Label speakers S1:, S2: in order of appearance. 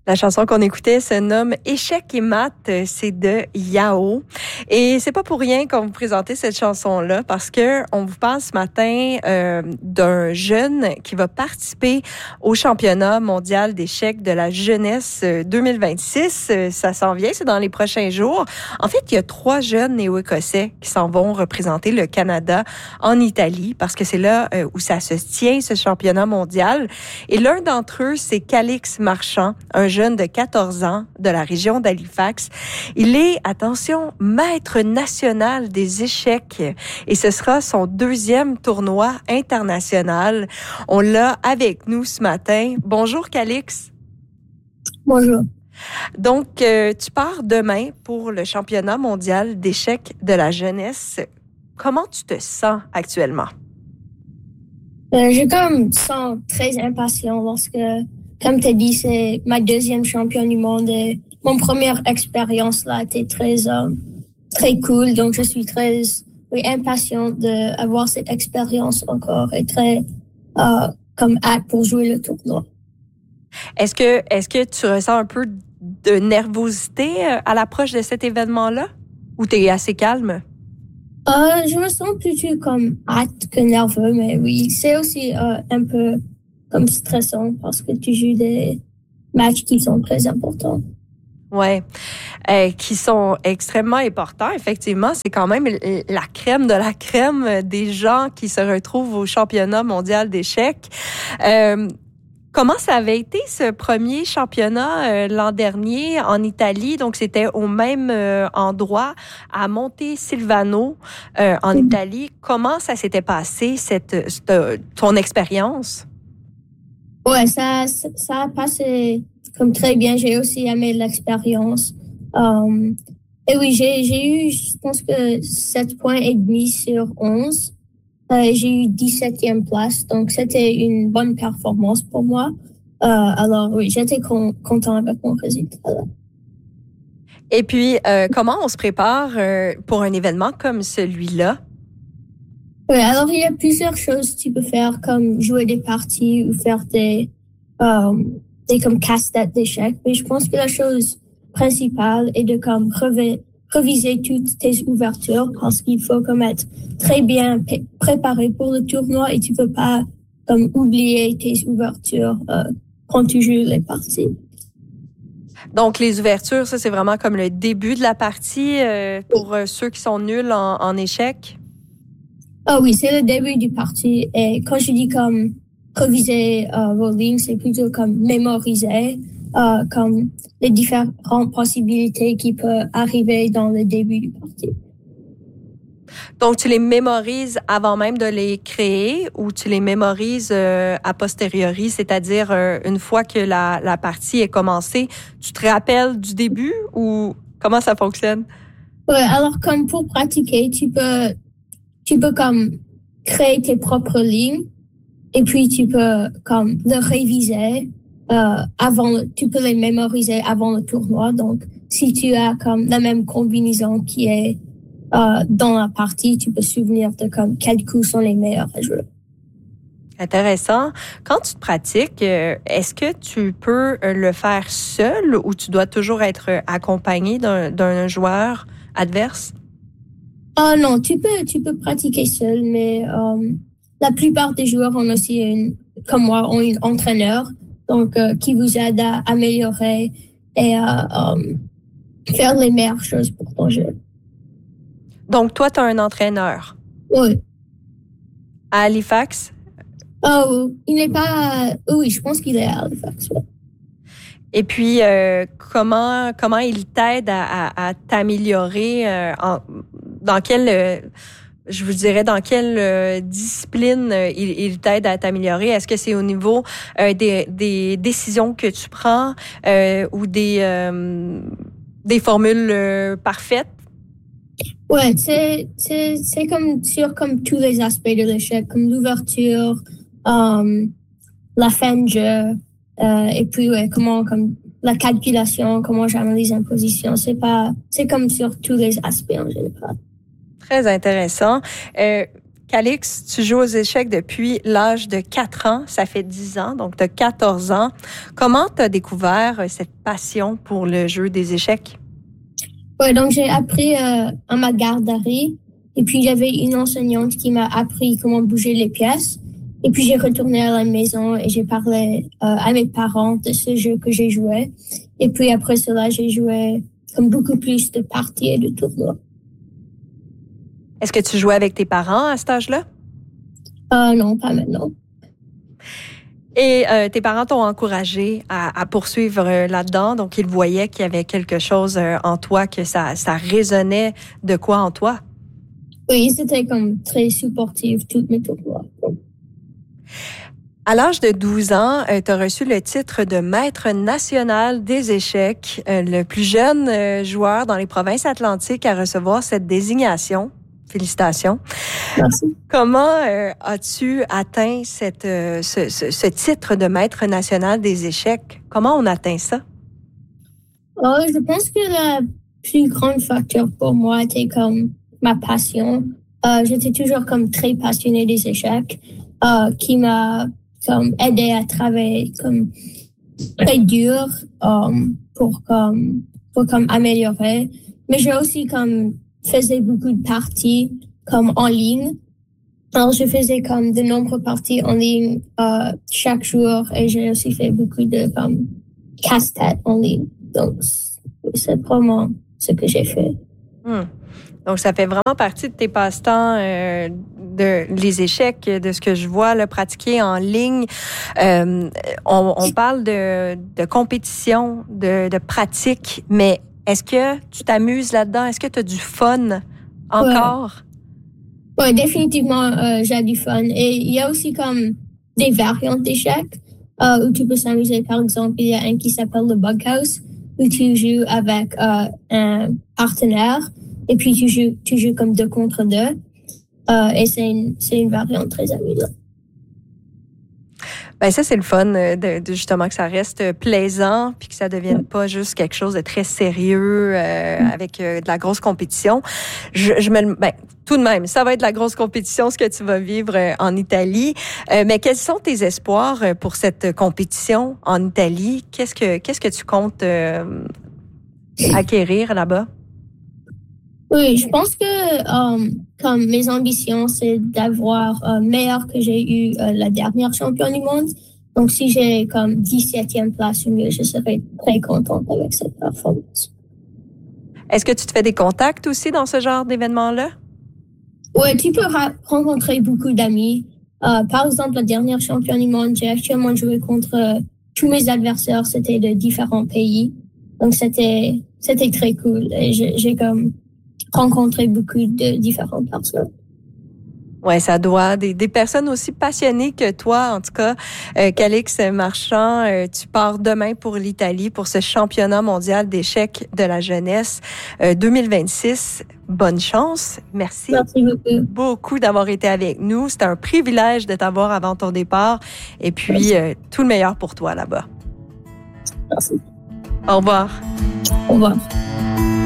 S1: La chanson qu'on écoutait se nomme Échec et maths, c'est de Yao. Et c'est pas pour rien qu'on vous présentait cette chanson-là, parce que on vous parle ce matin d'un jeune qui va participer au championnat mondial d'échecs de la jeunesse 2026. Ça s'en vient, c'est dans les prochains jours. En fait, il y a 3 jeunes néo-écossais qui s'en vont représenter le Canada en Italie, parce que c'est là où ça se tient, ce championnat mondial. Et l'un d'entre eux, c'est Calix Marchand, un jeune de 14 ans de la région d'Halifax. Il est, attention, maître national des échecs et ce sera son 2e tournoi international. On l'a avec nous ce matin. Bonjour Calix.
S2: Bonjour.
S1: Donc, tu pars demain pour le championnat mondial d'échecs de la jeunesse. Comment tu te sens actuellement?
S2: Je sens très impatient parce que, comme tu as dit, c'est ma 2e championne du monde et mon première expérience là était très cool. Donc, je suis très impatient d'avoir cette expérience encore et très hâte pour jouer le tournoi.
S1: Est-ce que tu ressens un peu de nervosité à l'approche de cet événement-là ou tu es assez calme?
S2: Je me sens plutôt comme hâte que nerveux, mais oui, c'est aussi un peu comme stressant parce que tu joues des matchs qui sont très importants.
S1: Ouais, qui sont extrêmement importants. Effectivement, c'est quand même la crème de la crème des gens qui se retrouvent au championnat mondial d'échecs. Comment ça avait été ce premier championnat l'an dernier en Italie? Donc, c'était au même endroit, à Montesilvano, en Italie. Comment ça s'était passé, ton expérience?
S2: Ouais, ça a passé comme très bien. J'ai aussi aimé l'expérience. Et oui, j'ai eu, je pense que 7,5 points sur 11. J'ai eu 17e place, donc c'était une bonne performance pour moi. Alors oui, j'étais content avec mon résultat.
S1: Et puis, comment on se prépare pour un événement comme celui-là?
S2: Oui, alors il y a plusieurs choses que tu peux faire, comme jouer des parties ou faire des comme casse-tête d'échecs. Mais je pense que la chose principale est de comme reviser toutes tes ouvertures parce qu'il faut comme être très bien préparé pour le tournoi et tu peux pas comme oublier tes ouvertures quand tu joues les parties.
S1: Donc, les ouvertures, ça, c'est vraiment comme le début de la partie pour ceux qui sont nuls en échecs?
S2: Ah oui, c'est le début du parti. Et quand je dis comme reviser vos lignes, c'est plutôt comme mémoriser comme les différentes possibilités qui peuvent arriver dans le début du parti.
S1: Donc, tu les mémorises avant même de les créer ou tu les mémorises a posteriori, c'est-à-dire une fois que la partie est commencée, tu te rappelles du début ou comment ça fonctionne?
S2: Ouais, alors comme pour pratiquer, tu peux comme créer tes propres lignes et puis tu peux comme le réviser tu peux les mémoriser avant le tournoi. Donc, si tu as comme la même combinaison qui est dans la partie, tu peux souvenir de comme quels coups sont les meilleurs à jouer.
S1: Intéressant. Quand tu te pratiques, est-ce que tu peux le faire seul ou tu dois toujours être accompagné d'un joueur adverse?
S2: Non, tu peux pratiquer seul, mais la plupart des joueurs ont aussi comme moi, ont un entraîneur, donc qui vous aide à améliorer et à faire les meilleures choses pour ton jeu.
S1: Donc, toi, tu as un entraîneur?
S2: Oui.
S1: À Halifax?
S2: Il n'est pas... Oui, je pense qu'il est à Halifax, ouais.
S1: Et puis, comment il t'aide à t'améliorer dans quelle discipline il t'aide à t'améliorer? Est-ce que c'est au niveau des décisions que tu prends ou des formules parfaites?
S2: Ouais, c'est comme sur comme tous les aspects de l'échec, comme l'ouverture, la fin de jeu, et puis ouais, comme la calculation, comment j'analyse une position. C'est comme sur tous les aspects en général.
S1: Très intéressant. Calix, tu joues aux échecs depuis l'âge de 4 ans. Ça fait 10 ans, donc tu as 14 ans. Comment tu as découvert cette passion pour le jeu des échecs?
S2: Ouais, donc j'ai appris à ma garderie. Et puis, j'avais une enseignante qui m'a appris comment bouger les pièces. Et puis, j'ai retourné à la maison et j'ai parlé à mes parents de ce jeu que j'ai joué. Et puis, après cela, j'ai joué comme beaucoup plus de parties et de tournois.
S1: Est-ce que tu jouais avec tes parents à cet âge-là?
S2: Non, pas maintenant.
S1: Et tes parents t'ont encouragé à poursuivre là-dedans. Donc, ils voyaient qu'il y avait quelque chose en toi, que ça résonnait de quoi en toi?
S2: Oui, c'était comme très supportif, toutes mes tournois.
S1: À l'âge de 12 ans, tu as reçu le titre de maître national des échecs, le plus jeune joueur dans les provinces atlantiques à recevoir cette désignation. Félicitations.
S2: Merci.
S1: Comment as-tu atteint ce titre de maître national des échecs? Comment on atteint ça?
S2: Je pense que le plus grand facteur pour moi était comme ma passion. J'étais toujours comme très passionnée des échecs, qui m'a comme aidé à travailler comme très dur pour améliorer. Mais j'ai aussi comme faisais beaucoup de parties comme en ligne. Alors je faisais comme de nombreuses parties en ligne chaque jour et j'ai aussi fait beaucoup de comme casse-tête en ligne. Donc c'est vraiment ce que j'ai fait.
S1: Donc, ça fait vraiment partie de tes passe-temps, les échecs, de ce que je vois, le pratiquer en ligne. On parle de compétition, de pratique, mais est-ce que tu t'amuses là-dedans? Est-ce que tu as du fun encore?
S2: Ouais, définitivement, j'ai du fun. Et il y a aussi comme des variantes d'échecs où tu peux s'amuser. Par exemple, il y a un qui s'appelle le Bughouse, où tu joues avec un partenaire. Et puis, tu joues comme 2 contre 2. Et c'est une variante très amusante.
S1: Ben ça, c'est le fun de justement que ça reste plaisant puis que ça devienne pas juste quelque chose de très sérieux avec de la grosse compétition. Tout de même, ça va être de la grosse compétition, ce que tu vas vivre en Italie. Mais quels sont tes espoirs pour cette compétition en Italie? Qu'est-ce que tu comptes acquérir là-bas?
S2: Oui, je pense que comme mes ambitions, c'est d'avoir meilleur que j'ai eu la dernière championne du monde. Donc, si j'ai comme 17e place ou mieux, je serais très contente avec cette performance.
S1: Est-ce que tu te fais des contacts aussi dans ce genre d'événement-là?
S2: Oui, tu peux rencontrer beaucoup d'amis. Par exemple, la dernière championne du monde, j'ai actuellement joué contre tous mes adversaires, c'était de différents pays. Donc, c'était très cool. Et j'ai comme rencontré beaucoup de différentes personnes.
S1: Ouais, ça doit. Des personnes aussi passionnées que toi, en tout cas. Calix Marchand, tu pars demain pour l'Italie pour ce championnat mondial d'échecs de la jeunesse 2026. Bonne chance. Merci beaucoup d'avoir été avec nous. C'était un privilège de t'avoir avant ton départ. Et puis, tout le meilleur pour toi là-bas.
S2: Merci.
S1: Au revoir.
S2: Au revoir.